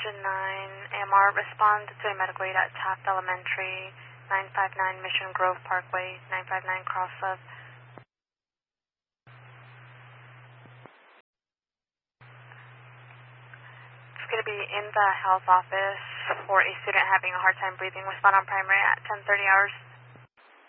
Engine 9, AMR, respond to a medical aid at Taft Elementary, 959 Mission Grove Parkway, 959 cross sub. It's going to be in the health office for a student having a hard time breathing. Respond on primary at 10:30 hours.